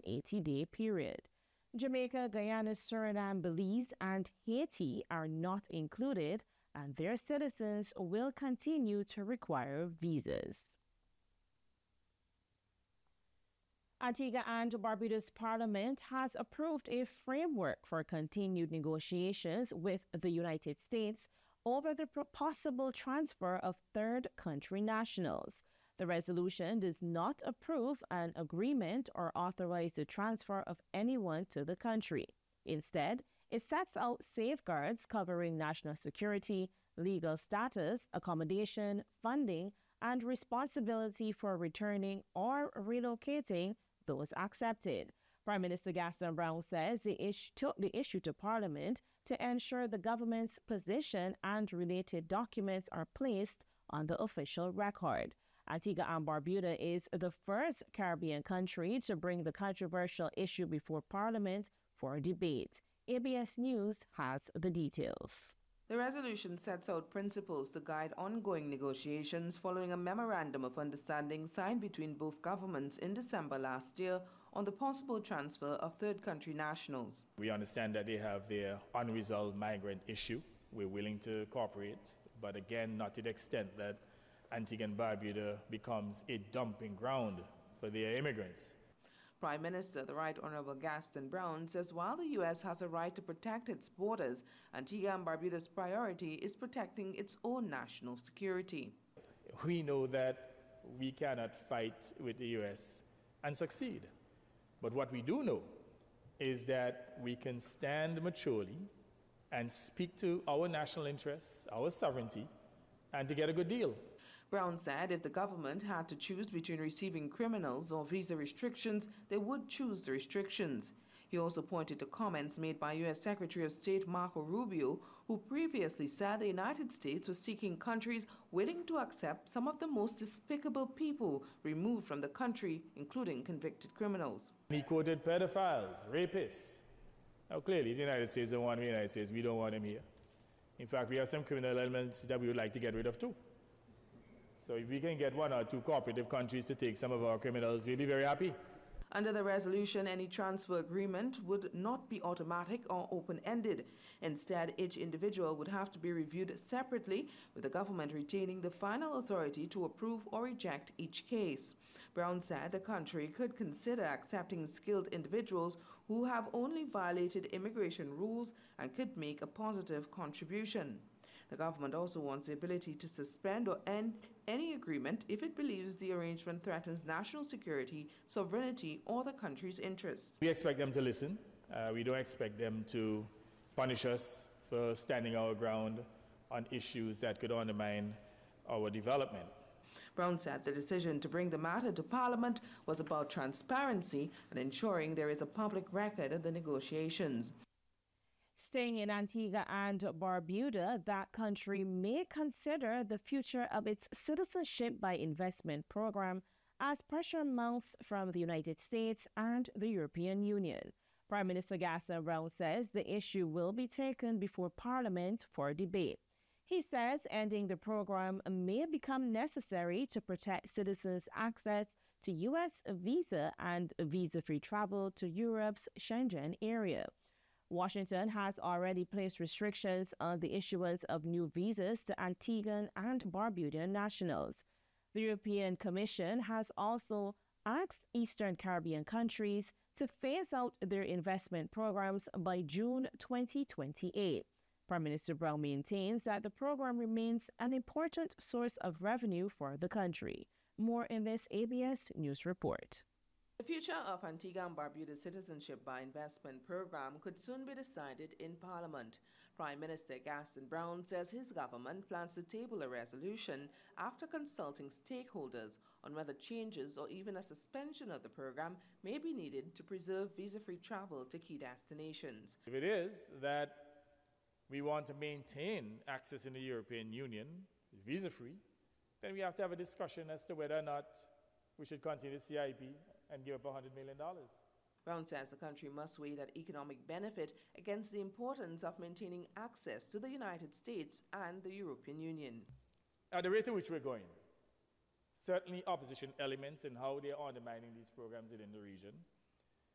180-day period. Jamaica, Guyana, Suriname, Belize, and Haiti are not included, and their citizens will continue to require visas. Antigua and Barbuda's parliament has approved a framework for continued negotiations with the United States over the possible transfer of third country nationals. The resolution does not approve an agreement or authorize the transfer of anyone to the country. Instead, it sets out safeguards covering national security, legal status, accommodation, funding, and responsibility for returning or relocating those accepted. Prime Minister Gaston Brown says the took the issue to Parliament to ensure the government's position and related documents are placed on the official record. Antigua and Barbuda is the first Caribbean country to bring the controversial issue before Parliament for debate. ABS News has the details. The resolution sets out principles to guide ongoing negotiations following a memorandum of understanding signed between both governments in December last year on the possible transfer of third country nationals. We understand that they have their unresolved migrant issue. We're willing to cooperate, but again, not to the extent that Antigua and Barbuda becomes a dumping ground for their immigrants. Prime Minister, the Right Honorable Gaston Brown, says while the U.S. has a right to protect its borders, Antigua and Barbuda's priority is protecting its own national security. We know that we cannot fight with the U.S. and succeed. But what we do know is that we can stand maturely and speak to our national interests, our sovereignty, and to get a good deal. Brown said if the government had to choose between receiving criminals or visa restrictions, they would choose the restrictions. He also pointed to comments made by U.S. Secretary of State Marco Rubio, who previously said the United States was seeking countries willing to accept some of the most despicable people removed from the country, including convicted criminals. He quoted pedophiles, rapists. Now clearly the United States don't want them in the United States. We don't want them here. In fact, we have some criminal elements that we would like to get rid of too. So if we can get one or two cooperative countries to take some of our criminals, we'll be very happy. Under the resolution, any transfer agreement would not be automatic or open-ended. Instead, each individual would have to be reviewed separately, with the government retaining the final authority to approve or reject each case. Brown said the country could consider accepting skilled individuals who have only violated immigration rules and could make a positive contribution. The government also wants the ability to suspend or end any agreement if it believes the arrangement threatens national security, sovereignty, or the country's interests. We expect them to listen. We don't expect them to punish us for standing our ground on issues that could undermine our development. Brown said the decision to bring the matter to Parliament was about transparency and ensuring there is a public record of the negotiations. Staying in Antigua and Barbuda, that country may consider the future of its citizenship by investment program as pressure mounts from the United States and the European Union. Prime Minister Gaston Brown says the issue will be taken before Parliament for debate. He says ending the program may become necessary to protect citizens' access to U.S. visa and visa-free travel to Europe's Schengen area. Washington has already placed restrictions on the issuance of new visas to Antiguan and Barbudan nationals. The European Commission has also asked Eastern Caribbean countries to phase out their investment programs by June 2028. Prime Minister Brown maintains that the program remains an important source of revenue for the country. More in this ABS News report. The future of Antigua and Barbuda's citizenship by investment program could soon be decided in Parliament. Prime Minister Gaston Brown says his government plans to table a resolution after consulting stakeholders on whether changes or even a suspension of the program may be needed to preserve visa-free travel to key destinations. If it is that we want to maintain access in the European Union, visa-free, then we have to have a discussion as to whether or not we should continue the CIP and give up $100 million. Brown says the country must weigh that economic benefit against the importance of maintaining access to the United States and the European Union. At the rate at which we're going, certainly opposition elements and how they're undermining these programs within the region